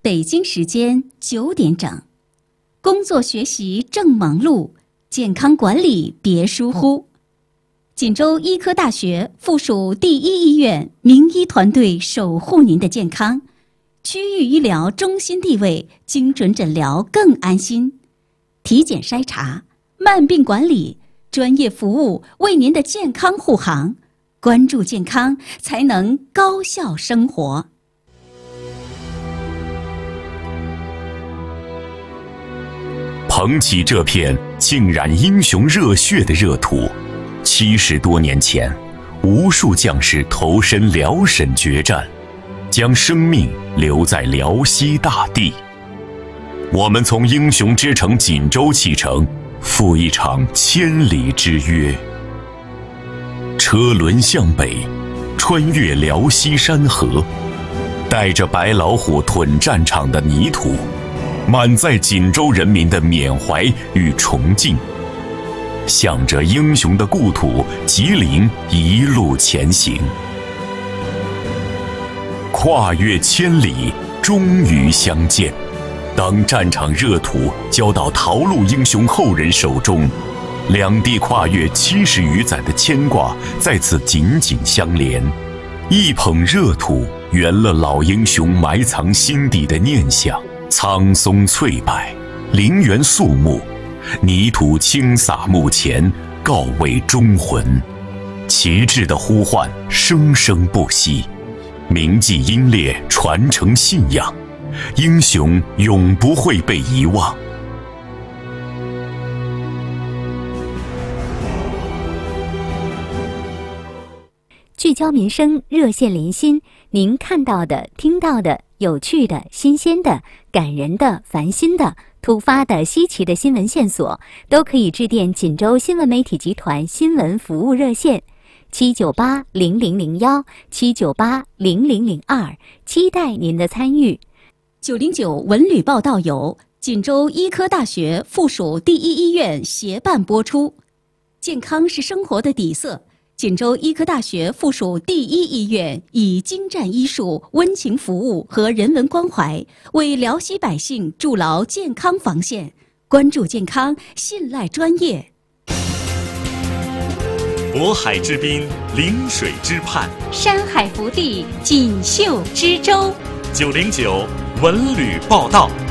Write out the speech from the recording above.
北京时间9点整。工作学习正忙碌，健康管理别疏忽。锦州医科大学附属第一医院名医团队守护您的健康，区域医疗中心地位，精准诊疗更安心。体检筛查、慢病管理，专业服务为您的健康护航。关注健康，才能高效生活。 捧起这片浸染英雄热血的热土，70多年前，无数将士投身辽沈决战，将生命留在辽西大地。我们从英雄之城锦州启程，赴一场千里之约。车轮向北，穿越辽西山河，带着白老虎屯战场的泥土，满载锦州人民的缅怀与崇敬，向着英雄的故土吉林一路前行。跨越千里，终于相见。当战场热土交到逃路英雄后人手中，两地跨越70余载的牵挂在此紧紧相连。一捧热土，圆了老英雄埋藏心底的念想。苍松翠柏，陵园肃穆，泥土轻洒墓前，告慰忠魂。旗帜的呼唤生生不息，铭记英烈，传承信仰，英雄永不会被遗忘。 聚焦民生，热线连心，您看到的、听到的、有趣的、新鲜的、感人的、烦心的、突发的、稀奇的新闻线索，都可以致电锦州新闻媒体集团新闻服务热线7980001 7980002，期待您的参与。 909文旅报道由锦州医科大学附属第一医院协办播出。健康是生活的底色。锦州医科大学附属第一医院以精湛医术、温情服务和人文关怀，为辽西百姓筑牢健康防线。关注健康，信赖专业。 渤海之滨，临水之畔， 山海福地，锦绣之州。 909文旅报道。